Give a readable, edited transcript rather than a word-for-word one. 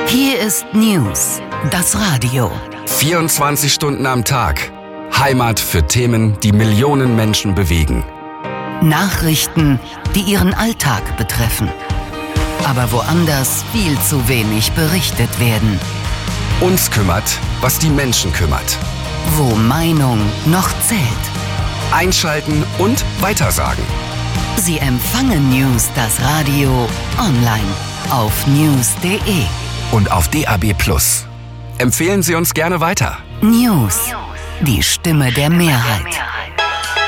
Hier ist News, das Radio. 24 Stunden am Tag. Heimat für Themen, die Millionen Menschen bewegen. Nachrichten, die ihren Alltag betreffen. Aber woanders viel zu wenig berichtet werden. Uns kümmert, was die Menschen kümmert. Wo Meinung noch zählt. Einschalten und weitersagen. Sie empfangen News, das Radio, online auf news.de. Und auf DAB+. Empfehlen Sie uns gerne weiter. News, die Stimme der Mehrheit.